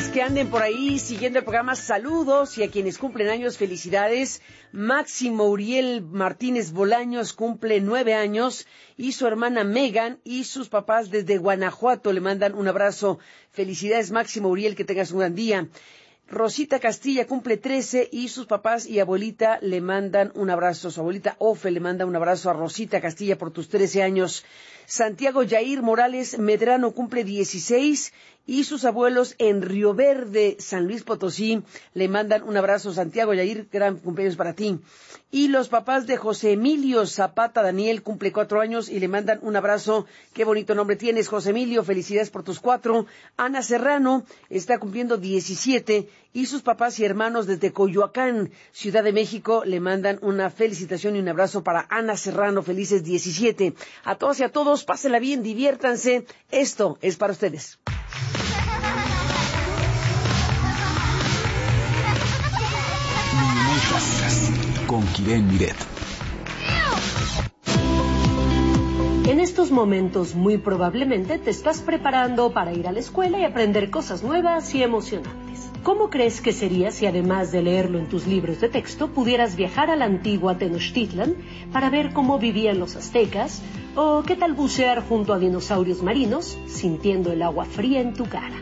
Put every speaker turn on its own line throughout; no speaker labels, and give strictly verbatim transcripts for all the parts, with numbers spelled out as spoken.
que anden por ahí siguiendo el programa, saludos, y a quienes cumplen años, felicidades. Máximo Uriel Martínez Bolaños cumple nueve años, y su hermana Megan y sus papás desde Guanajuato le mandan un abrazo. Felicidades, Máximo Uriel, que tengas un gran día. Rosita Castilla cumple trece y sus papás y abuelita le mandan un abrazo. Su abuelita Ofe le manda un abrazo a Rosita Castilla por tus trece años. Santiago Yair Morales Medrano cumple dieciséis y sus abuelos en Río Verde, San Luis Potosí, le mandan un abrazo. Santiago Yair, gran cumpleaños para ti. Y los papás de José Emilio Zapata Daniel cumple cuatro años y le mandan un abrazo. Qué bonito nombre tienes, José Emilio, felicidades por tus cuatro. Ana Serrano está cumpliendo diecisiete y sus papás y hermanos desde Coyoacán, Ciudad de México, le mandan una felicitación y un abrazo para Ana Serrano, felices diecisiete. A todos y a todos, pásenla bien, diviértanse, esto es para ustedes.
Con Kiren Miret.
En estos momentos muy probablemente te estás preparando para ir a la escuela y aprender cosas nuevas y emocionantes. ¿Cómo crees que sería si además de leerlo en tus libros de texto pudieras viajar a la antigua Tenochtitlan para ver cómo vivían los aztecas? ¿O qué tal bucear junto a dinosaurios marinos sintiendo el agua fría en tu cara?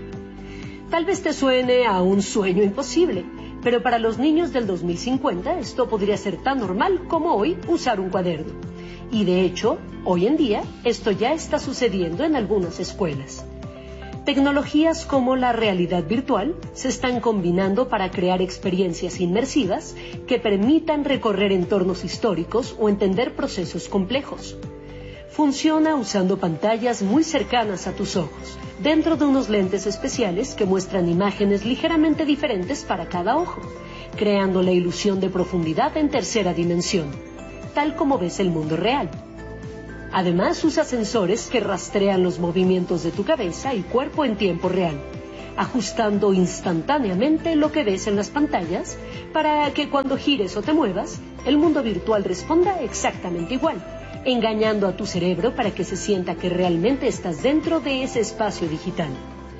Tal vez te suene a un sueño imposible, pero para los niños del dos mil cincuenta esto podría ser tan normal como hoy usar un cuaderno. Y de hecho, hoy en día, esto ya está sucediendo en algunas escuelas. Tecnologías como la realidad virtual se están combinando para crear experiencias inmersivas que permitan recorrer entornos históricos o entender procesos complejos. Funciona usando pantallas muy cercanas a tus ojos, dentro de unos lentes especiales que muestran imágenes ligeramente diferentes para cada ojo, creando la ilusión de profundidad en tercera dimensión, tal como ves el mundo real. Además, usa sensores que rastrean los movimientos de tu cabeza y cuerpo en tiempo real, ajustando instantáneamente lo que ves en las pantallas para que cuando gires o te muevas, el mundo virtual responda exactamente igual, engañando a tu cerebro para que se sienta que realmente estás dentro de ese espacio digital.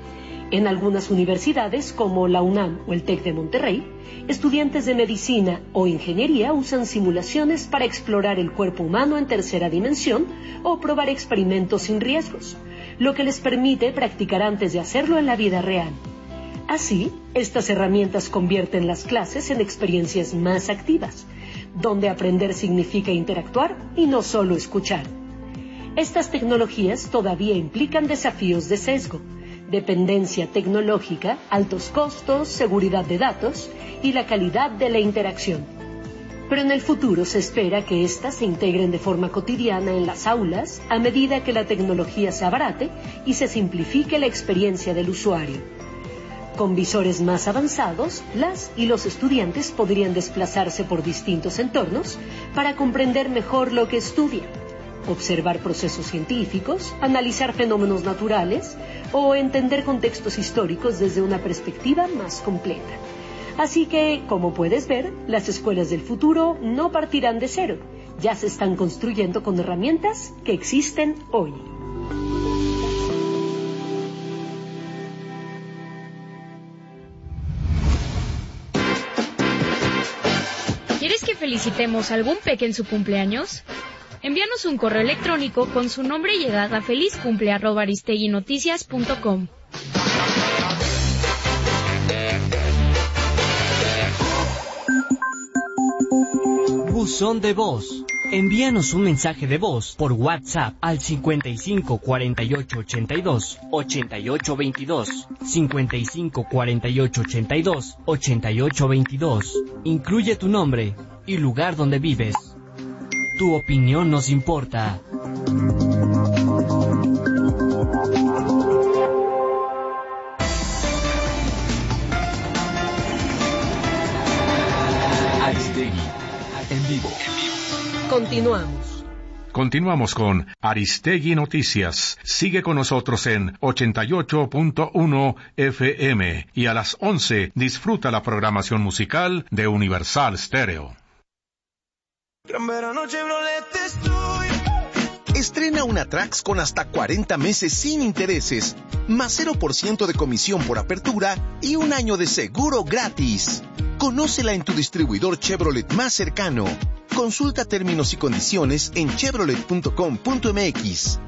En algunas universidades, como la UNAM o el TEC de Monterrey, estudiantes de medicina o ingeniería usan simulaciones para explorar el cuerpo humano en tercera dimensión o probar experimentos sin riesgos, lo que les permite practicar antes de hacerlo en la vida real. Así, estas herramientas convierten las clases en experiencias más activas, donde aprender significa interactuar y no solo escuchar. Estas tecnologías todavía implican desafíos de sesgo, dependencia tecnológica, altos costos, seguridad de datos y la calidad de la interacción. Pero en el futuro se espera que éstas se integren de forma cotidiana en las aulas a medida que la tecnología se abarate y se simplifique la experiencia del usuario. Con visores más avanzados, las y los estudiantes podrían desplazarse por distintos entornos para comprender mejor lo que estudian, observar procesos científicos, analizar fenómenos naturales o entender contextos históricos desde una perspectiva más completa. Así que, como puedes ver, las escuelas del futuro no partirán de cero, ya se están construyendo con herramientas que existen hoy.
¿Quieres que felicitemos a algún peque en su cumpleaños? Envíanos un correo electrónico con su nombre y edad a felizcumple arroba aristeguinoticias punto com.
Buzón de voz. Envíanos un mensaje de voz por WhatsApp al cincuenta y cinco cuarenta y ocho ochenta y dos ochenta y ocho veintidós, cincuenta y cinco cuarenta y ocho ochenta y dos ochenta y ocho veintidós. Incluye tu nombre y lugar donde vives. Tu opinión nos importa.
Aristegui, en vivo.
Continuamos.
Continuamos con Aristegui Noticias. Sigue con nosotros en ochenta y ocho punto uno F M y a las once disfruta la programación musical de Universal Stereo.
Gran verano Chevrolet estoy Estrena una Trax con hasta cuarenta meses sin intereses, más cero por ciento de comisión por apertura y un año de seguro gratis. Conócela en tu distribuidor Chevrolet más cercano. Consulta términos y condiciones en chevrolet punto com punto m x.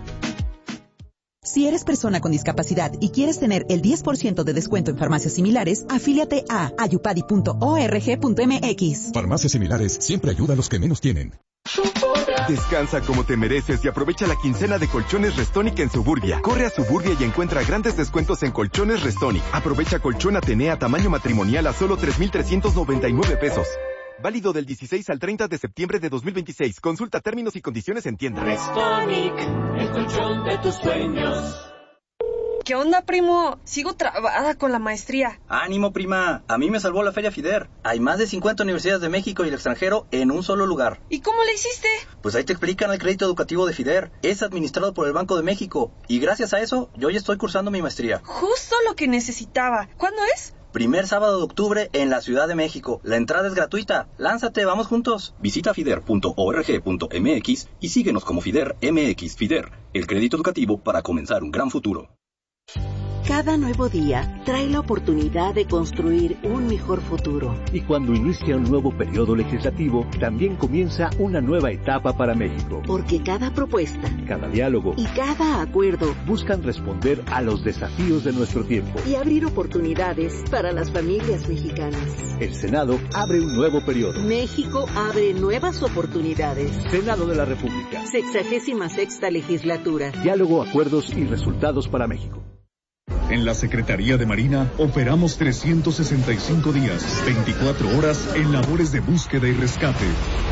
Si eres persona con discapacidad y quieres tener el diez por ciento de descuento en farmacias similares, afíliate a ayupadi punto org punto m x.
Farmacias similares siempre ayuda a los que menos tienen.
Descansa como te mereces y aprovecha la quincena de Colchones Restonic en Suburbia. Corre a Suburbia y encuentra grandes descuentos en Colchones Restonic. Aprovecha colchón Atenea tamaño matrimonial a solo tres mil trescientos noventa y nueve pesos. Válido del dieciséis al treinta de septiembre de dos mil veintiséis. Consulta términos y condiciones en tienda.
Restonic, el colchón de tus sueños.
¿Qué onda, primo? Sigo trabada con la maestría.
Ánimo, prima. A mí me salvó la Feria FIDER. Hay más de cincuenta universidades de México y el extranjero en un solo lugar.
¿Y cómo le hiciste?
Pues ahí te explican el crédito educativo de FIDER. Es administrado por el Banco de México. Y gracias a eso, yo ya estoy cursando mi maestría.
Justo lo que necesitaba. ¿Cuándo es?
Primer sábado de octubre en la Ciudad de México. La entrada es gratuita. Lánzate, vamos juntos.
Visita fider punto org punto m x y síguenos como FIDER M X. FIDER, el crédito educativo para comenzar un gran futuro.
Cada nuevo día trae la oportunidad de construir un mejor futuro.
Y cuando inicia un nuevo periodo legislativo, también comienza una nueva etapa para México.
Porque cada propuesta,
cada diálogo
y cada acuerdo
buscan responder a los desafíos de nuestro tiempo
y abrir oportunidades para las familias mexicanas.
El Senado abre un nuevo periodo.
México abre nuevas oportunidades.
Senado de la República.
Sexagésima sexta legislatura.
Diálogo, acuerdos y resultados para México.
En la Secretaría de Marina operamos trescientos sesenta y cinco días, veinticuatro horas en labores de búsqueda y rescate.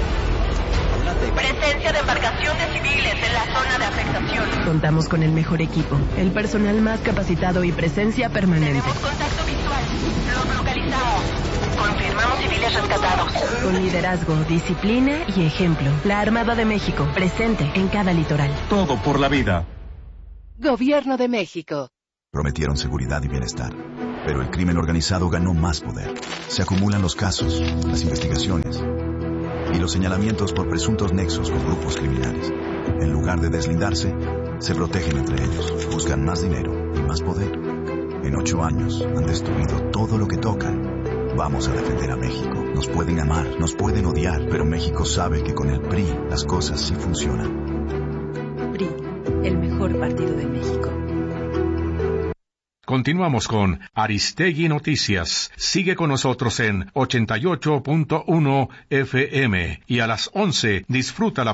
Presencia de embarcaciones civiles en la zona de afectación.
Contamos con el mejor equipo, el personal más capacitado y presencia permanente.
Tenemos contacto visual. Los localizamos. Confirmamos civiles rescatados.
Con liderazgo, disciplina y ejemplo. La Armada de México, presente en cada litoral.
Todo por la vida.
Gobierno de México.
Prometieron seguridad y bienestar, pero el crimen organizado ganó más poder. Se acumulan los casos, las investigaciones y los señalamientos por presuntos nexos con grupos criminales. En lugar de deslindarse, se protegen entre ellos, buscan más dinero y más poder. En ocho años han destruido todo lo que tocan. Vamos a defender a México. Nos pueden amar, nos pueden odiar, pero México sabe que con el P R I las cosas sí funcionan.
P R I, el mejor partido de México.
Continuamos con Aristegui Noticias. Sigue con nosotros en ochenta y ocho punto uno F M y a las once disfruta la